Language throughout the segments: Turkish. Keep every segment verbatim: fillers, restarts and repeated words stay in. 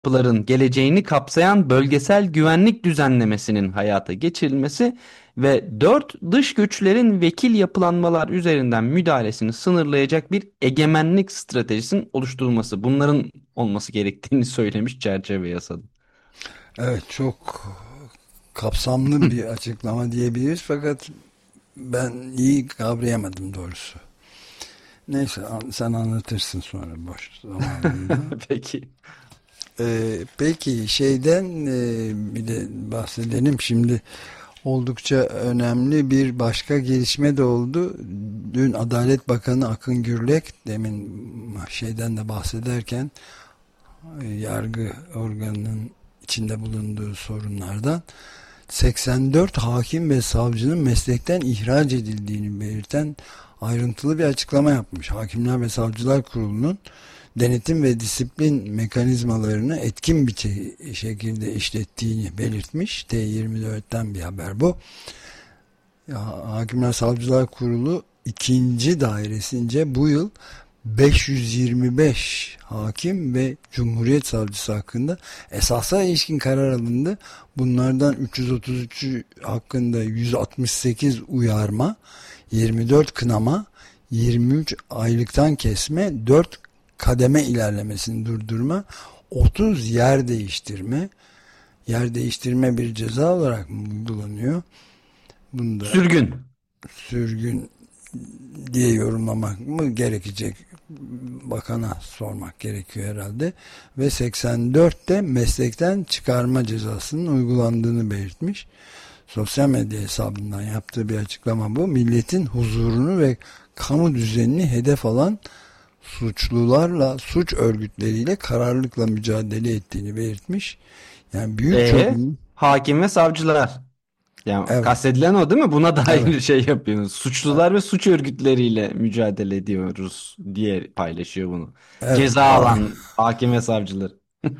yapıların geleceğini kapsayan bölgesel güvenlik düzenlemesinin hayata geçirilmesi ve dört dış güçlerin vekil yapılanmalar üzerinden müdahalesini sınırlayacak bir egemenlik stratejisinin oluşturulması. Bunların olması gerektiğini söylemiş çerçeve yasada. Evet, çok kapsamlı bir açıklama diyebiliriz fakat ben iyi kavrayamadım doğrusu. Neyse, sen anlatırsın sonra boş zamanında. Peki. Ee, peki şeyden e, bir de bahsedelim şimdi. Oldukça önemli bir başka gelişme de oldu. Dün Adalet Bakanı Akın Gürlek, demin şeyden de bahsederken, yargı organının içinde bulunduğu sorunlardan, seksen dört hakim ve savcının meslekten ihraç edildiğini belirten ayrıntılı bir açıklama yapmış. Hakimler ve Savcılar Kurulu'nun denetim ve disiplin mekanizmalarını etkin bir şekilde işlettiğini belirtmiş. T yirmi dörtten bir haber bu. Hakimler Savcılar Kurulu ikinci dairesince bu yıl beş yüz yirmi beş hakim ve Cumhuriyet Savcısı hakkında esasa ilişkin karar alındı. Bunlardan üç yüz otuz üç hakkında yüz altmış sekiz uyarma, yirmi dört kınama, yirmi üç aylıktan kesme, dört kademe ilerlemesini durdurma, otuz yer değiştirme. Yer değiştirme bir ceza olarak mı uygulanıyor? Bunda Sürgün. sürgün diye yorumlamak mı gerekecek? Bakana sormak gerekiyor herhalde. Ve seksen dörtte meslekten çıkarma cezasının uygulandığını belirtmiş. Sosyal medya hesabından yaptığı bir açıklama bu. Milletin huzurunu ve kamu düzenini hedef alan suçlularla, suç örgütleriyle kararlılıkla mücadele ettiğini belirtmiş. Yani büyük E, çoğunluğu. hakim ve savcılar. Yani Evet, kastedilen o değil mi? Buna evet, dair şey yapıyoruz. Suçlular ve suç örgütleriyle mücadele ediyoruz diye paylaşıyor bunu. evet. Ceza Ha, alan hakim ve savcılar.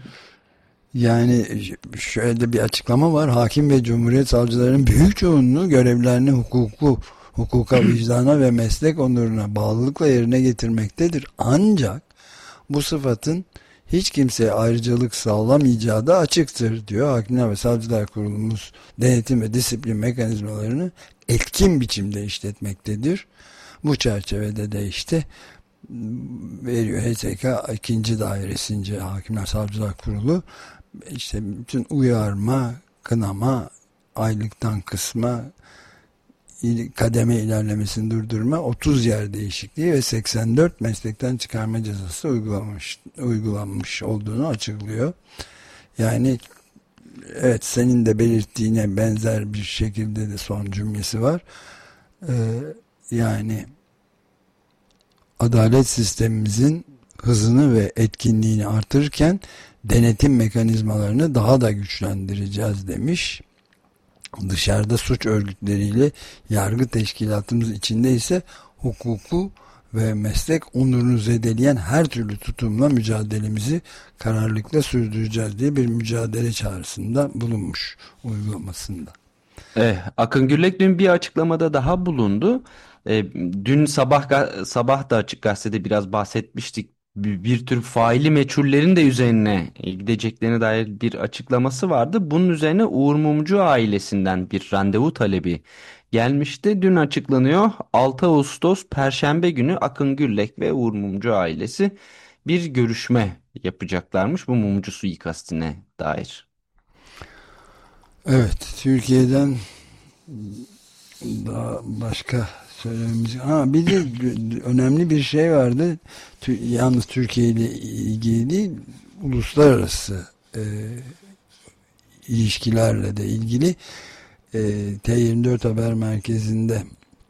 yani şöyle bir açıklama var. Hakim ve Cumhuriyet savcılarının büyük çoğunluğu görevlerini hukuku, hukuka, vicdana ve meslek onuruna bağlılıkla yerine getirmektedir. Ancak bu sıfatın hiç kimseye ayrıcalık sağlamayacağı da açıktır diyor. Hakimler ve Savcılar Kurulumuz denetim ve disiplin mekanizmalarını etkin biçimde işletmektedir. Bu çerçevede de işte veriyor H S K ikinci dairesince Hakimler Savcılar Kurulu işte bütün uyarma, kınama, aylıktan kısma, kademe ilerlemesini durdurma, otuz yer değişikliği ve seksen dört meslekten çıkarma cezası uygulanmış, uygulanmış olduğunu açıklıyor. Yani evet, senin de belirttiğine benzer bir şekilde de son cümlesi var. Ee, yani adalet sistemimizin hızını ve etkinliğini artırırken denetim mekanizmalarını daha da güçlendireceğiz demiş. Dışarıda suç örgütleriyle yargı teşkilatımız içinde ise hukuku ve meslek onurunu zedeleyen her türlü tutumla mücadelemizi kararlılıkla sürdüreceğiz diye bir mücadele çağrısında bulunmuş uygulamasında. Eh, Akın Gürlek dün bir açıklamada daha bulundu. Eh, dün sabah ga- sabah da Açık Gazete'de biraz bahsetmiştik. Bir, bir tür faili meçhullerin de üzerine gideceklerine dair bir açıklaması vardı. Bunun üzerine Uğur Mumcu ailesinden bir randevu talebi gelmişti. Dün açıklanıyor. altı Ağustos Perşembe günü Akın Gürlek ve Uğur Mumcu ailesi bir görüşme yapacaklarmış bu mumcu suikastine dair. Evet, Türkiye'den daha başka söylememiz. Ha, bir de önemli bir şey vardı. Tü- Yalnız Türkiye ile ilgili değil, uluslararası e, ilişkilerle de ilgili. e, T yirmi dört Haber Merkezi'nde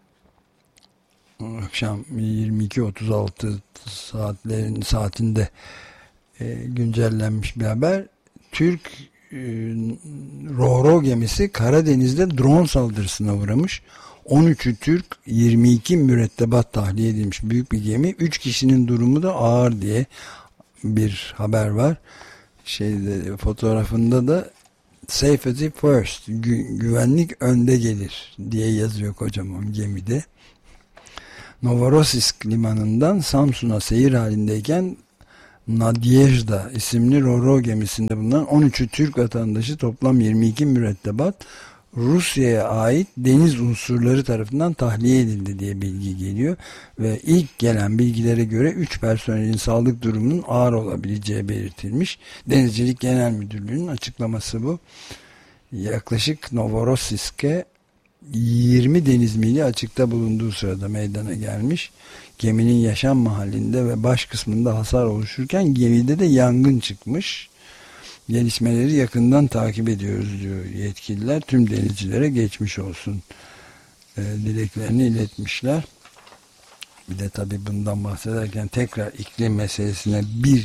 akşam yirmi iki otuz altı saatlerin saatinde e, güncellenmiş bir haber. Türk e, Ro-Ro gemisi Karadeniz'de drone saldırısına uğramış. on üçü Türk, yirmi iki mürettebat tahliye edilmiş büyük bir gemi. üç kişinin durumu da ağır diye bir haber var. Şeyde, fotoğrafında da safety first, gü- güvenlik önde gelir diye yazıyor kocaman gemide. Novorossiysk limanından Samsun'a seyir halindeyken Nadejda isimli Ro-Ro gemisinde bulunan on üçü Türk vatandaşı, toplam yirmi iki mürettebat Rusya'ya ait deniz unsurları tarafından tahliye edildi diye bilgi geliyor ve ilk gelen bilgilere göre üç personelin sağlık durumunun ağır olabileceği belirtilmiş. Denizcilik Genel Müdürlüğü'nün açıklaması bu. Yaklaşık Novorossiysk'e yirmi deniz mili açıkta bulunduğu sırada meydana gelmiş. Geminin yaşam mahallinde ve baş kısmında hasar oluşurken gemide de yangın çıkmış. Gelişmeleri yakından takip ediyoruz diyor yetkililer. Tüm denizcilere geçmiş olsun e, dileklerini iletmişler. Bir de tabii bundan bahsederken tekrar iklim meselesine bir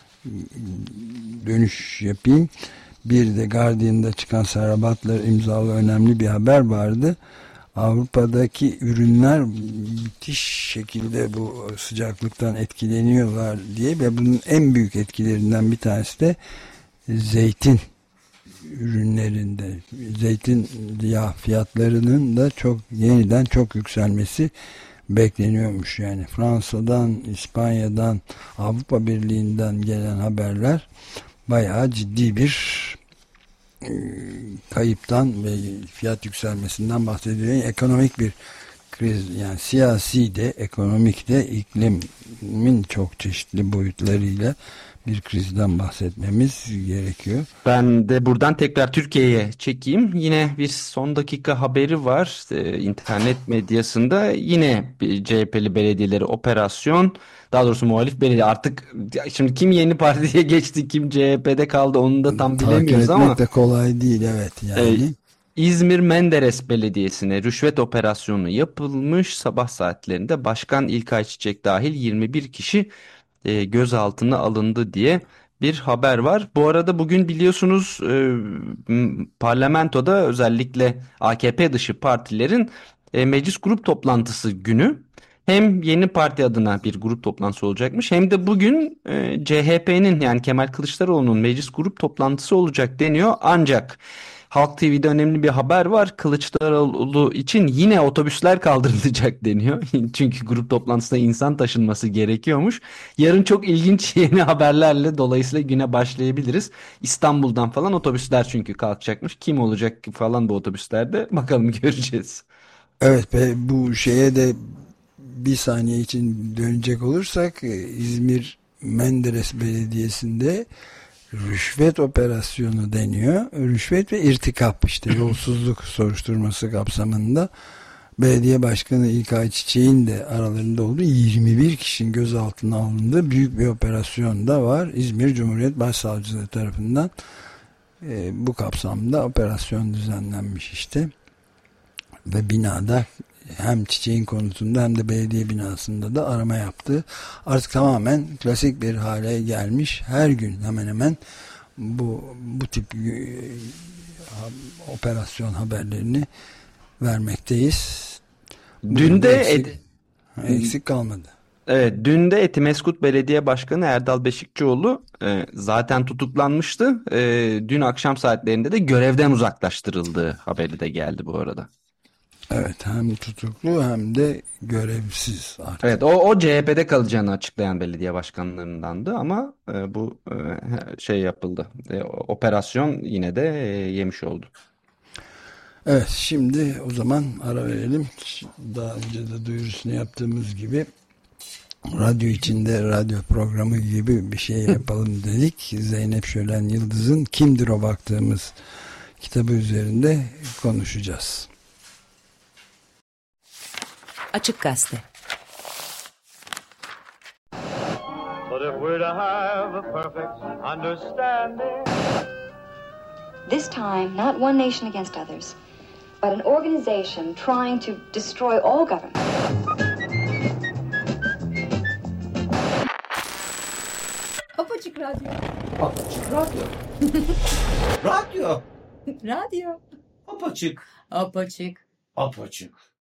dönüş yapayım. Bir de Guardian'da çıkan Sarah Butler imzalı önemli bir haber vardı. Avrupa'daki ürünler müthiş şekilde bu sıcaklıktan etkileniyorlar diye ve bunun en büyük etkilerinden bir tanesi de zeytin ürünlerinde, zeytin yağ fiyatlarının da çok yeniden çok yükselmesi bekleniyormuş. Yani Fransa'dan, İspanya'dan, Avrupa Birliği'nden gelen haberler bayağı ciddi bir kayıptan ve fiyat yükselmesinden bahsediyor. Yani ekonomik bir kriz, yani siyasi de ekonomik de iklimin çok çeşitli boyutlarıyla bir krizden bahsetmemiz gerekiyor. Ben de buradan tekrar Türkiye'ye çekeyim. Yine bir son dakika haberi var. Ee, internet medyasında yine bir C H P'li belediyeleri operasyon, daha doğrusu muhalif belediye artık, şimdi kim yeni partiye geçti, kim C H P'de kaldı onu da tam Takip bilemiyoruz etmek ama de kolay değil, evet yani. e, İzmir Menderes Belediyesi'ne rüşvet operasyonu yapılmış. Sabah saatlerinde Başkan İlkay Çiçek dahil yirmi bir kişi e, gözaltına alındı diye bir haber var. Bu arada bugün biliyorsunuz e, m- parlamentoda özellikle A K P dışı partilerin e, meclis grup toplantısı günü. Hem yeni parti adına bir grup toplantısı olacakmış, hem de bugün e, C H P'nin, yani Kemal Kılıçdaroğlu'nun meclis grup toplantısı olacak deniyor. Ancak Halk T V'de önemli bir haber var. Kılıçdaroğlu için yine otobüsler kaldırılacak deniyor. Çünkü grup toplantısına insan taşınması gerekiyormuş. Yarın çok ilginç yeni haberlerle dolayısıyla güne başlayabiliriz. İstanbul'dan falan otobüsler çünkü kalkacakmış. Kim olacak falan bu otobüslerde, bakalım, göreceğiz. Evet, ve bu şeye de bir saniye için dönecek olursak, İzmir Menderes Belediyesi'nde rüşvet operasyonu deniyor. Rüşvet ve irtikap, işte yolsuzluk soruşturması kapsamında belediye başkanı İlkay Çiçek'in de aralarında olduğu yirmi bir kişinin gözaltına alındığı büyük bir operasyon da var. İzmir Cumhuriyet Başsavcılığı tarafından e, bu kapsamda operasyon düzenlenmiş işte. Ve binada, hem Çiçek'in konutunda hem de belediye binasında da arama yaptı. Artık tamamen klasik bir hale gelmiş. Her gün hemen hemen bu bu tip e, operasyon haberlerini vermekteyiz. Dün de eksik, Ed- eksik kalmadı. Evet, dün de Etimesgut Belediye Başkanı Erdal Beşikçioğlu e, zaten tutuklanmıştı. E, dün akşam saatlerinde de görevden uzaklaştırıldığı haberi de geldi bu arada. Evet, hem tutuklu hem de görevsiz artık. Evet, o, o C H P'de kalacağını açıklayan belediye başkanlarındandı ama e, bu e, şey yapıldı. E, operasyon yine de e, yemiş oldu. Evet, şimdi o zaman ara verelim. Daha önce de duyurusunu yaptığımız gibi radyo içinde radyo programı gibi bir şey yapalım dedik. Zeynep Şölen Yıldız'ın Kimdir O Baktığımız kitabı üzerinde konuşacağız. Açık Gazete. But if we're to have a perfect understanding, this time, not one nation against others, but an organization trying to destroy all government. Apaçık Radyo. Apaçık Radyo. Radyo. Radyo. Apaçık. Apaçık. Apaçık.